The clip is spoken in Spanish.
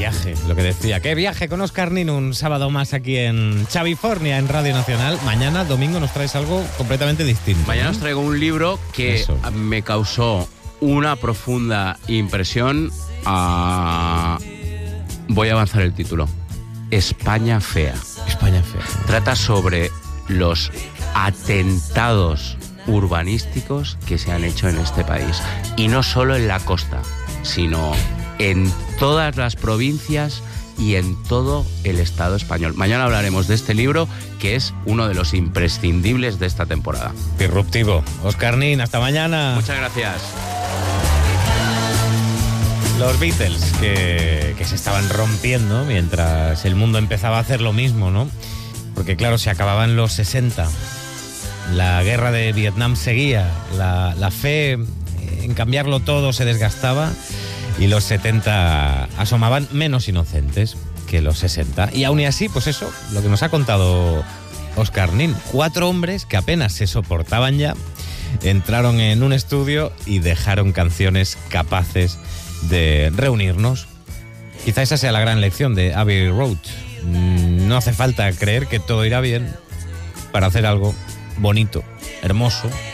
viaje, lo que decía. ¡Qué viaje con Óscar Nin! Un sábado más aquí en Chavifornia, en Radio Nacional. Mañana, domingo, nos traes algo completamente distinto. Mañana os traigo un libro que me causó una profunda impresión. Voy a avanzar el título. España fea. España fea. Trata sobre los atentados urbanísticos que se han hecho en este país. Y no solo en la costa, sino en todas las provincias y en todo el Estado español. Mañana hablaremos de este libro, que es uno de los imprescindibles de esta temporada. Disruptivo. Óscar Nin, hasta mañana. Muchas gracias. Los Beatles, que se estaban rompiendo mientras el mundo empezaba a hacer lo mismo, ¿no? Porque claro, se acababan los 60. La guerra de Vietnam seguía. La fe en cambiarlo todo se desgastaba. Y los 70 asomaban menos inocentes que los 60. Y aún y así, pues eso, lo que nos ha contado Óscar Nin. 4 hombres que apenas se soportaban ya, entraron en un estudio y dejaron canciones capaces de reunirnos. Quizá esa sea la gran lección de Abbey Road. No hace falta creer que todo irá bien para hacer algo bonito, hermoso,